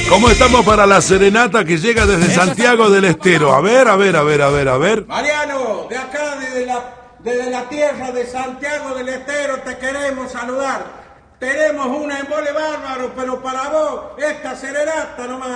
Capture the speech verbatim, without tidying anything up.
¿Cómo estamos para la serenata que llega desde Santiago del Estero? A ver, a ver, a ver, a ver, a ver. Mariano, de acá, desde la, desde la tierra de Santiago del Estero, te queremos saludar. Tenemos una embole bárbaro, pero para vos, esta serenata nomás.